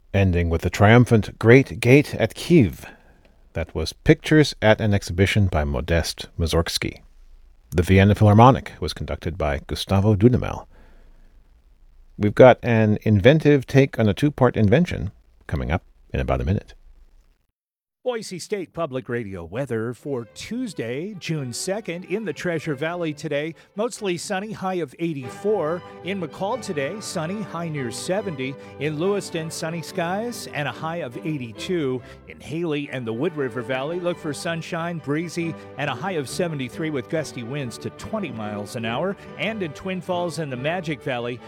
ending with the triumphant Great Gate at Kiev. That was Pictures at an Exhibition by Modest Mussorgsky. The Vienna Philharmonic was conducted by Gustavo Dudamel. We've got an inventive take on a two-part invention coming up in about a minute. Boise State Public Radio weather for Tuesday, June 2nd. In the Treasure Valley today, mostly sunny, high of 84. In McCall today, sunny, high near 70. In Lewiston, sunny skies and a high of 82. In Haley and the Wood River Valley, look for sunshine, breezy, and a high of 73 with gusty winds to 20 miles an hour. And in Twin Falls and the Magic Valley,